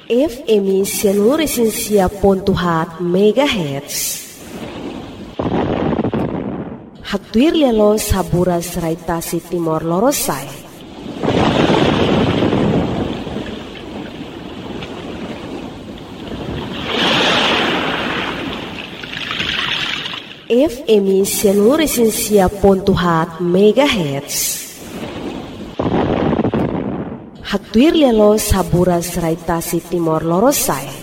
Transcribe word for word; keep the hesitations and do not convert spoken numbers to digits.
F M Sianuresinsia Pontuhat Megahertz. Hatuir yalo saburas raitasi Timor Lorosai. F M Sianuresinsia Pontuhat Megahertz. Hatuir yalo saburas raitasi Timor Lorosai.